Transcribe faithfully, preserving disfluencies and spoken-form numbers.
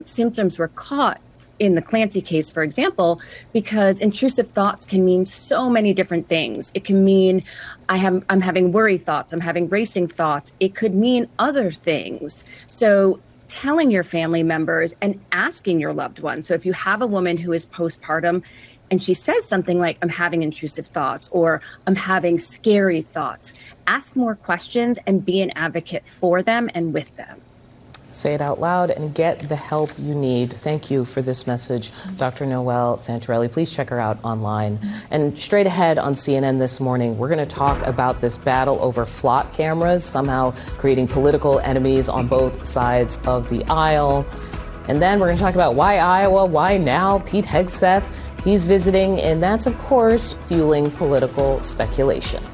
symptoms were caught in the Clancy case, for example, because intrusive thoughts can mean so many different things. It can mean I have, I'm having worry thoughts, I'm having racing thoughts. It could mean other things. So telling your family members and asking your loved ones. So if you have a woman who is postpartum and she says something like, I'm having intrusive thoughts or I'm having scary thoughts, ask more questions and be an advocate for them and with them. Say it out loud and get the help you need. Thank you for this message, Doctor Noelle Santarelli. Please check her out online. And straight ahead on C N N this morning, we're going to talk about this battle over flock cameras, somehow creating political enemies on both sides of the aisle. And then we're going to talk about why Iowa, why now? Pete Hegseth, he's visiting, and that's, of course, fueling political speculation.